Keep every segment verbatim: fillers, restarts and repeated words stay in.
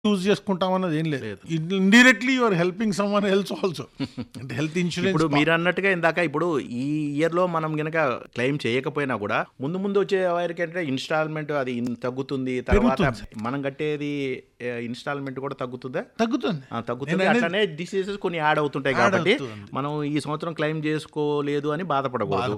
Use చేసుకుంటాం అన్నది ఏం లేదు. Indirectly you are helping someone else also. అంటే హెల్త్ ఇన్సూరెన్స్ ఇప్పుడు మీరు అన్నట్టుగా ఇందాక ఇప్పుడు ఈ ఇయర్లో మనం కనుక క్లెయిమ్ చేయకపోయినా కూడా ముందు ముందు వచ్చే వారికి అంటే ఇన్స్టాల్మెంట్ అది తగ్గుతుంది, తర్వాత మనం కట్టేది ఇన్స్టాల్మెంట్ కూడా తగ్గుతుందా? తగ్గుతుంది తగ్గుతుంది అట్లానే డిసీజెస్ కొన్ని యాడ్ అవుతుంటాయి కాబట్టి మనం ఈ సంవత్సరం క్లెయిమ్ చేసుకోలేదు అని బాధపడకూడదు.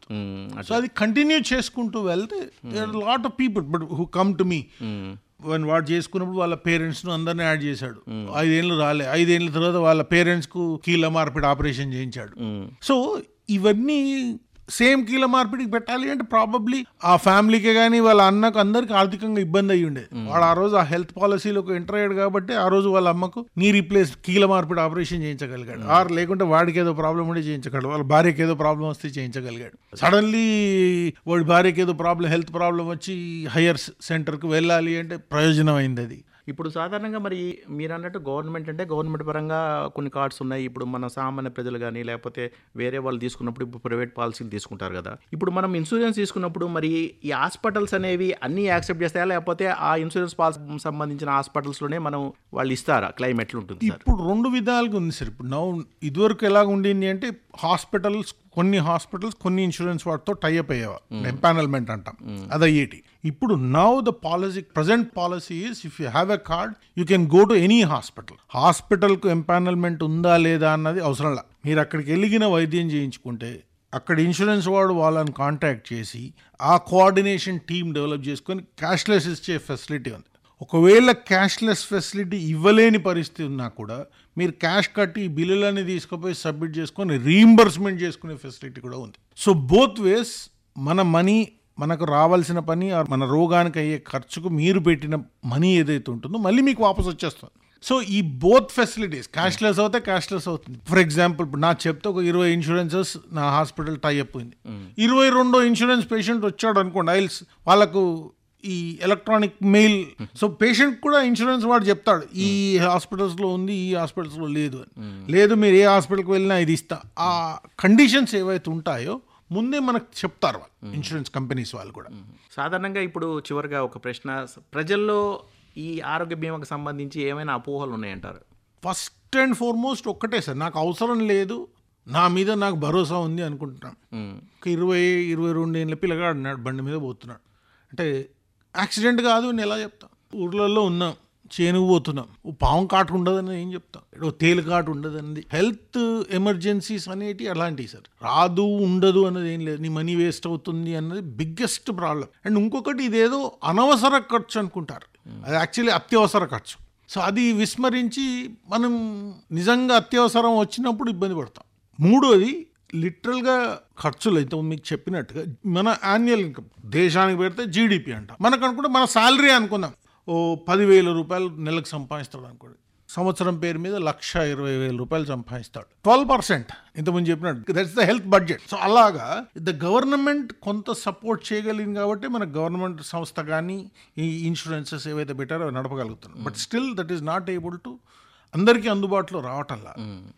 సో అది కంటిన్యూ చేసుకుంటూ వెళ్తే lot of people but who come to me one వాడు చేసుకున్నప్పుడు వాళ్ళ పేరెంట్స్ ను అందరినీ యాడ్ చేశాడు. ఐదేళ్ళు రాలే, ఐదేళ్ల తర్వాత వాళ్ళ పేరెంట్స్ కు కీళ్ళ మార్పిడి ఆపరేషన్ చేయించాడు. సో ఇవన్నీ సేమ్ కీళ్ళ మార్పిడికి పెట్టాలి అంటే ప్రాబబ్లీ ఆ ఫ్యామిలీకే కానీ వాళ్ళ అన్నకు అందరికి ఆర్థికంగా ఇబ్బంది అయ్యి ఉండేది. వాడు ఆ రోజు ఆ హెల్త్ పాలసీలోకి ఎంటర్ అయ్యాడు కాబట్టి ఆ రోజు వాళ్ళ అమ్మకు నీ రీప్లేస్ కీళ్ళ మార్పిడి ఆపరేషన్ చేయించగలిగాడు. ఆర్ లేకుంటే వాడికి ఏదో ప్రాబ్లం ఉంటే చేయించగలడు, వాళ్ళ భార్యకి ఏదో ప్రాబ్లం వస్తే చేయించగలిగాడు. సడన్లీ వాడి భార్యకి ఏదో ప్రాబ్లం హెల్త్ ప్రాబ్లం వచ్చి హయ్యర్ సెంటర్కి వెళ్ళాలి అంటే ప్రయోజనం అయింది అది. ఇప్పుడు సాధారణంగా మరి మీరు అన్నట్టు గవర్నమెంట్ అంటే గవర్నమెంట్ పరంగా కొన్ని కార్డ్స్ ఉన్నాయి. ఇప్పుడు మన సామాన్య ప్రజలు కానీ లేకపోతే వేరే వాళ్ళు తీసుకున్నప్పుడు ఇప్పుడు ప్రైవేట్ పాలసీలు తీసుకుంటారు కదా. ఇప్పుడు మనం ఇన్సూరెన్స్ తీసుకున్నప్పుడు మరి ఈ హాస్పిటల్స్ అనేవి అన్నీ యాక్సెప్ట్ చేస్తాయా, లేకపోతే ఆ ఇన్సూరెన్స్ పాలసీ సంబంధించిన హాస్పిటల్స్లోనే మనం వాళ్ళు ఇస్తారా? క్లెయిమ్ ఎట్లుంటుంది సార్? ఇప్పుడు రెండు విధాలుగా ఉంది సార్. ఇప్పుడు నౌ ఇదివరకు ఎలాగ ఉండింది అంటే హాస్పిటల్స్ కొన్ని హాస్పిటల్స్ కొన్ని ఇన్సూరెన్స్ వాటితో టైఅప్ అయ్యేవా, ఎంపానల్మెంట్ అంటాం, అది అయ్యేటి. ఇప్పుడు now the policy present policy is if you have a card you can go to any hospital. హాస్పిటల్కు ఎంపానల్మెంట్ ఉందా లేదా అన్నది అవసరంలా. మీరు అక్కడికి వెళ్ళిన వైద్యం చేయించుకుంటే అక్కడ ఇన్సూరెన్స్ వాడు వాళ్ళని కాంటాక్ట్ చేసి ఆ కోఆర్డినేషన్ టీమ్ డెవలప్ చేసుకొని క్యాష్లెస్ ఇచ్చే ఫెసిలిటీ ఉంది. ఒకవేళ క్యాష్లెస్ ఫెసిలిటీ ఇవ్వలేని పరిస్థితి ఉన్నా కూడా మీరు క్యాష్ కట్టి ఈ బిల్లులన్నీ తీసుకుపోయి సబ్మిట్ చేసుకొని రీయింబర్స్మెంట్ చేసుకునే ఫెసిలిటీ కూడా ఉంది. సో బోత్ వేస్ మన మనీ మనకు రావాల్సిన పని మన రోగానికి అయ్యే ఖర్చుకు మీరు పెట్టిన మనీ ఏదైతే ఉంటుందో మళ్ళీ మీకు వాపసు వచ్చేస్తుంది. సో ఈ బోత్ ఫెసిలిటీస్ క్యాష్లెస్ అవుతే క్యాష్లెస్ అవుతుంది. ఫర్ ఎగ్జాంపుల్ ఇప్పుడు నా చెప్తే ఒక ఇరవై ఇన్సూరెన్సెస్ నా హాస్పిటల్ టైఅప్ అయింది, ఇరవై రెండో ఇన్సూరెన్స్ పేషెంట్ వచ్చాడు అనుకోండి, ఐల్స్ వాళ్ళకు ఈ ఎలక్ట్రానిక్ మెయిల్, సో పేషెంట్ కూడా ఇన్సూరెన్స్ వాడు చెప్తాడు ఈ హాస్పిటల్స్లో ఉంది ఈ హాస్పిటల్స్లో లేదు అని. లేదు మీరు ఏ హాస్పిటల్కి వెళ్ళినా ఇది ఇస్తా, ఆ కండిషన్స్ ఏవైతే ఉంటాయో ముందే మనకు చెప్తారు వాళ్ళు ఇన్సూరెన్స్ కంపెనీస్ వాళ్ళు కూడా. సాధారణంగా ఇప్పుడు చివరిగా ఒక ప్రశ్న, ప్రజల్లో ఈ ఆరోగ్య బీమాకు సంబంధించి ఏమైనా అపోహలు ఉన్నాయంటారు? ఫస్ట్ అండ్ ఫార్మోస్ట్ ఒక్కటే సార్, నాకు అవసరం లేదు, నా మీద నాకు భరోసా ఉంది అనుకుంటున్నాను. ఒక ఇరవై ఇరవై రెండు ఏళ్ళ పిల్లగాడు అన్నాడు, బండి మీద పోతున్నాడు అంటే యాక్సిడెంట్ కాదు నేను ఎలా చెప్తా. ఊర్లలో ఉన్నాం, చేనుకు పోతున్నాం, ఓ పాము కాటు ఉండదని ఏం చెప్తాం, ఓ తేలు కాటు ఉండదన్నది. హెల్త్ ఎమర్జెన్సీస్ అనేవి అలాంటివి సార్. రాదు ఉండదు అన్నది ఏం లేదు, నీ మనీ వేస్ట్ అవుతుంది అన్నది బిగ్గెస్ట్ ప్రాబ్లం. అండ్ ఇంకొకటి ఇదేదో అనవసర ఖర్చు అనుకుంటారు, అది యాక్చువల్లీ అత్యవసర ఖర్చు. సో అది విస్మరించి మనం నిజంగా అత్యవసరం వచ్చినప్పుడు ఇబ్బంది పడతాం. మూడోది లిటరల్గా ఖర్చులు అయితే మీకు చెప్పినట్టుగా మన యాన్యువల్ ఇన్కమ్ దేశానికి పెడితే జీడిపి అంటాం, మనకు అనుకుంటే మన శాలరీ అనుకుందాం, ఓ పదివేల రూపాయలు నెలకు సంపాదిస్తాడు అనుకోండి, సంవత్సరం పేరు మీద లక్ష ఇరవై వేల రూపాయలు సంపాదిస్తాడు, ట్వెల్వ్ పర్సెంట్ ఇంతకుముందు చెప్పినట్టు that's the health budget. So అలాగా ద గవర్నమెంట్ కొంత సపోర్ట్ చేయగలిగింది కాబట్టి మన గవర్నమెంట్ సంస్థ కానీ ఈ ఇన్సూరెన్సెస్ ఏవైతే పెట్టారో అవి నడపగలుగుతున్నాం. But still that is not able to అందరికీ అందుబాటులో రావటంలా.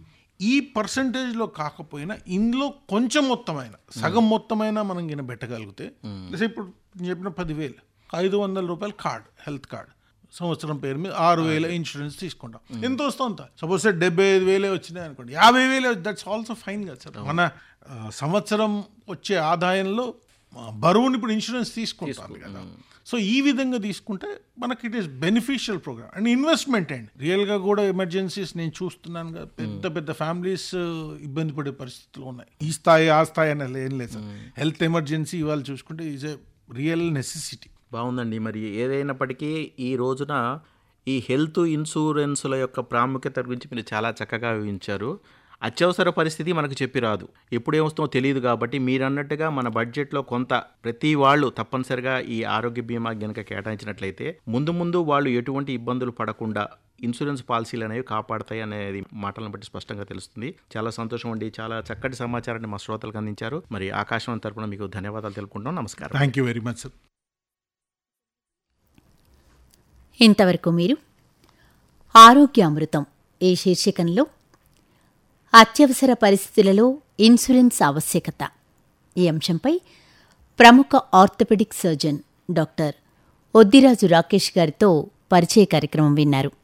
ఈ పర్సంటేజ్లో కాకపోయినా ఇందులో కొంచెం మొత్తమైన సగం మొత్తమైనా మనం గిన పెట్టగలిగితే, ఇప్పుడు చెప్పిన పదివేలు ఐదు వందల రూపాయలు కార్డ్ హెల్త్ కార్డ్ సంవత్సరం పేరు మీద ఆరు వేల ఇన్సూరెన్స్ తీసుకుంటాం, ఎంత వస్తుందా? సపోజ్ డెబ్బై ఐదు వేలే వచ్చినాయి అనుకోండి, యాభై వేలే, దట్స్ ఆల్సో ఫైన్ కదా సార్. మన సంవత్సరం వచ్చే ఆదాయంలో బరువుని ఇప్పుడు ఇన్సూరెన్స్ తీసుకుంటారు కదా. సో ఈ విధంగా తీసుకుంటే మనకి it is beneficial programme and investment. And రియల్గా కూడా ఎమర్జెన్సీస్ నేను చూస్తున్నాను కదా, పెద్ద పెద్ద ఫ్యామిలీస్ ఇబ్బంది పడే పరిస్థితులు ఉన్నాయి. ఈ స్థాయి ఆ స్థాయి అనేది ఏం లేదు సార్. హెల్త్ ఎమర్జెన్సీ ఇవాళ చూసుకుంటే ఈజ్ ఎ రియల్ నెసెసిటీ. బాగుందండి. మరి ఏదైనప్పటికీ ఈ రోజున ఈ హెల్త్ ఇన్సూరెన్స్ల యొక్క ప్రాముఖ్యత గురించి మీరు చాలా చక్కగా వివరించారు. అత్యవసర పరిస్థితి మనకు చెప్పి రాదు, ఎప్పుడేమొస్తుందో తెలియదు. కాబట్టి మీరు అన్నట్టుగా మన బడ్జెట్లో కొంత ప్రతి వాళ్ళు తప్పనిసరిగా ఈ ఆరోగ్య బీమా కనుక కేటాయించినట్లయితే ముందు ముందు వాళ్ళు ఎటువంటి ఇబ్బందులు పడకుండా ఇన్సూరెన్స్ పాలసీలు అనేవి కాపాడతాయి అనేది మాటలను బట్టి స్పష్టంగా తెలుస్తుంది. చాలా సంతోషం అండి, చాలా చక్కటి సమాచారాన్ని మా శ్రోతలకు అందించారు. మరి ఆకాశవాణి తరపున మీకు ధన్యవాదాలు తెలుపుకుంటాం. నమస్కారం. Thank you very much sir. ఇంతవరకు మీరు ఆరోగ్యామృతం ఈ శీర్షికంలో అత్యవసర పరిస్థితులలో ఇన్సూరెన్స్ ఆవశ్యకత ఈ అంశంపై ప్రముఖ orthopaedic surgeon doctor Oddiraju Rakesh గారితో పరిచయ కార్యక్రమం విన్నారు.